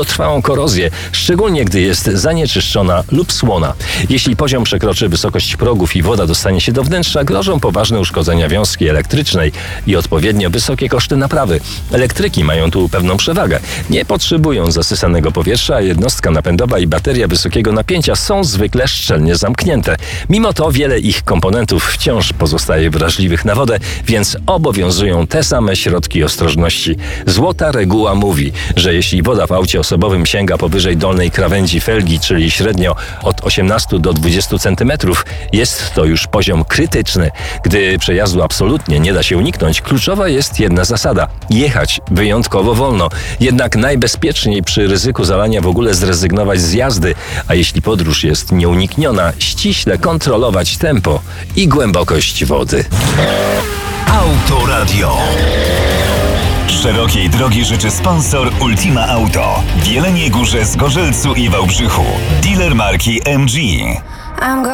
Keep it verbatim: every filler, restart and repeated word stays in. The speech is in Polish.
trwałą korozję, szczególnie gdy jest zanieczyszczona lub słona. Jeśli poziom przekroczy wysokość progów i woda dostanie się do wnętrza, grożą poważne uszkodzenia wiązki elektrycznej i odpowiednio wysokie koszty naprawy. Elektryki mają tu pewną przewagę. Nie potrzebują zasysanego powietrza, a jednostka napędowa i bateria wysokiego napięcia są zwykle szczelnie zamknięte. Mimo to wiele ich komponentów wciąż pozostaje wrażliwych na wodę, więc obowiązują te same środki ostrożności. Złota reguła mówi, że jeśli woda w aucie osobowym sięga powyżej dolnej krawędzi felgi, czyli średnio od osiemnastu do dwudziestu centymetrów, jest to już poziom krytyczny. Gdy przejazdu absolutnie nie da się uniknąć, kluczowa jest jedna zasada – jechać wyjątkowo wolno. Jednak najbezpieczniej przy ryzyku zalania w ogóle zrezygnować z jazdy, a jeśli podróż jest nieunikniona, ściśle kontrolować tempo i głębokość wody. Autoradio. Szerokiej drogi życzy sponsor Ultima Auto w Jeleniej Górze, Zgorzelcu i Wałbrzychu. Dealer marki M G.